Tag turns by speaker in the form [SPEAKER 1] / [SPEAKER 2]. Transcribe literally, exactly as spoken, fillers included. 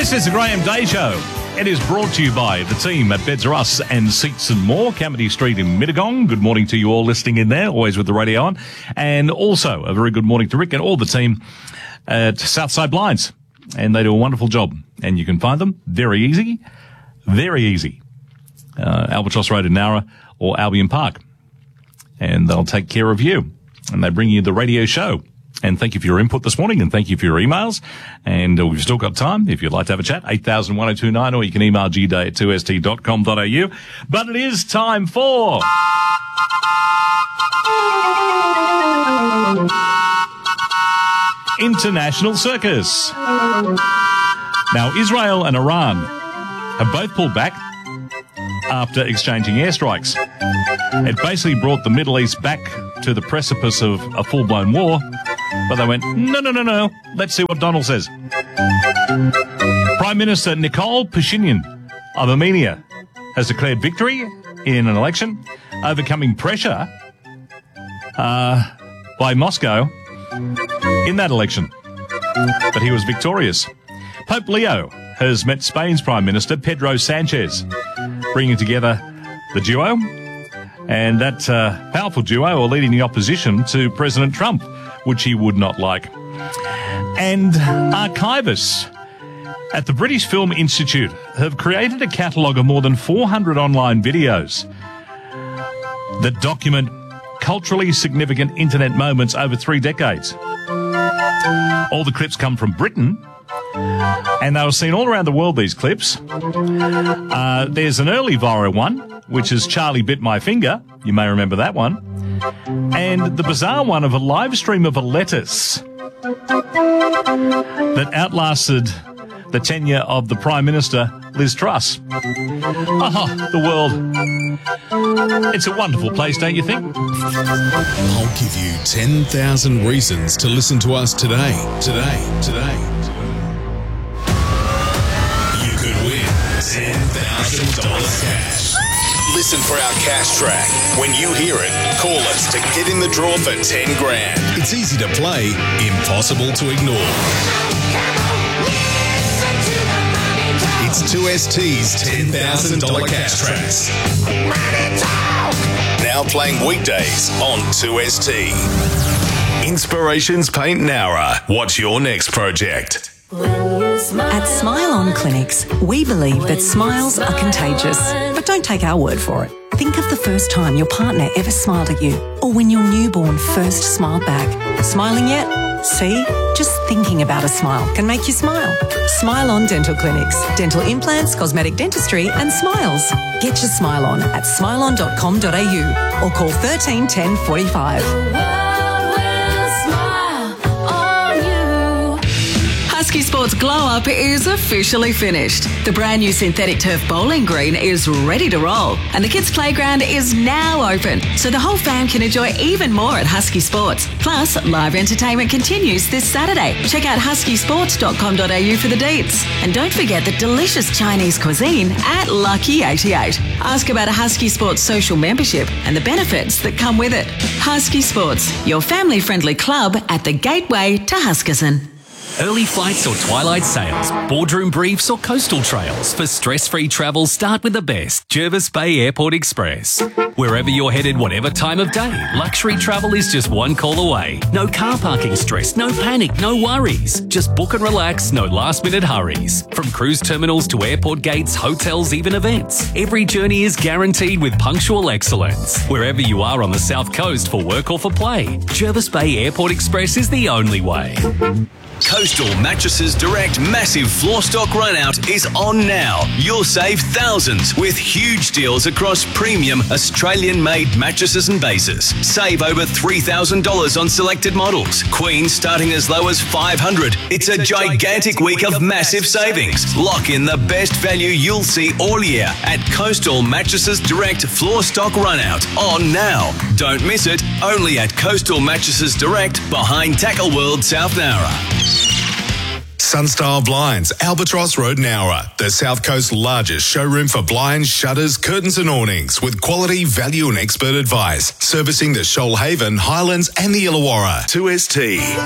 [SPEAKER 1] This is the Graham Day Show. It is brought to you by the team at Beds R Us and Seats and More, Carmody Street in Mittagong. Good morning to you all listening in there, always with the radio on. And also a very good morning to Rick and all the team at Southside Blinds. And they do a wonderful job. And you can find them very easy, very easy. Uh, Albatross Road in Nowra or Albion Park. And they'll take care of you. And they bring you the radio show. And thank you for your input this morning, and thank you for your emails. And uh, we've still got time if you'd like to have a chat, eight thousand one oh two nine, or you can email g day at two s t dot com dot a u. But it is time for... International Circus. Now, Israel and Iran have both pulled back after exchanging airstrikes. It basically brought the Middle East back to the precipice of a full-blown war, but they went, no, no, no, no, let's see what Donald says. Prime Minister Nikol Pashinyan of Armenia has declared victory in an election, overcoming pressure uh, by Moscow in that election. But he was victorious. Pope Leo has met Spain's Prime Minister Pedro Sanchez, bringing together the duo, and that uh, powerful duo are leading the opposition to President Trump, which he would not like. And archivists at the British Film Institute have created a catalogue of more than four hundred online videos that document culturally significant internet moments over three decades. All the clips come from Britain, and they were seen all around the world, these clips. Uh, there's an early viral one, which is Charlie Bit My Finger. You may remember that one. And the bizarre one of a live stream of a lettuce that outlasted the tenure of the Prime Minister, Liz Truss. Oh, the world. It's a wonderful place, don't you think?
[SPEAKER 2] I'll give you ten thousand reasons to listen to us today. Today. Today. ten thousand dollars cash. Listen for our cash track. When you hear it, call us to get in the draw for ten grand. It's easy to play, impossible to ignore. It's two S T's ten thousand dollars cash tracks. Now playing weekdays on two S T. Inspirations Paint Nowra. What's your next project?
[SPEAKER 3] At Smile On Clinics, we believe that smiles are contagious. But don't take our word for it. Think of the first time your partner ever smiled at you, or when your newborn first smiled back. Smiling yet? See? Just thinking about a smile can make you smile. Smile On Dental Clinics. Dental implants, cosmetic dentistry and smiles. Get your smile on at smile on dot com dot a u or call thirteen ten forty-five.
[SPEAKER 4] Husky Sports Glow Up is officially finished. The brand new synthetic turf bowling green is ready to roll, and the kids' playground is now open, so the whole fam can enjoy even more at Husky Sports. Plus, live entertainment continues this Saturday. Check out husky sports dot com dot a u for the deets. And don't forget the delicious Chinese cuisine at Lucky eighty-eight. Ask about a Husky Sports social membership and the benefits that come with it. Husky Sports, your family-friendly club at the gateway to Huskisson.
[SPEAKER 5] Early flights or twilight sails, boardroom briefs or coastal trails. For stress-free travel, start with the best, Jervis Bay Airport Express. Wherever you're headed, whatever time of day, luxury travel is just one call away. No car parking stress, no panic, no worries. Just book and relax, no last-minute hurries. From cruise terminals to airport gates, hotels, even events, every journey is guaranteed with punctual excellence. Wherever you are on the South Coast for work or for play, Jervis Bay Airport Express is the only way.
[SPEAKER 6] Coastal Mattresses Direct massive floor stock run-out is on now. You'll save thousands with huge deals across premium Australian-made mattresses and bases. Save over three thousand dollars on selected models. Queen starting as low as five hundred dollars. It's a gigantic week of massive savings. Lock in the best value you'll see all year at Coastal Mattresses Direct floor stock run-out. On now. Don't miss it. Only at Coastal Mattresses Direct behind Tackle World South Nowra.
[SPEAKER 2] Sunstyle Blinds, Albatross Road, Nowra. The South Coast's largest showroom for blinds, shutters, curtains and awnings with quality, value and expert advice. Servicing the Shoalhaven, Highlands and the Illawarra. two S T.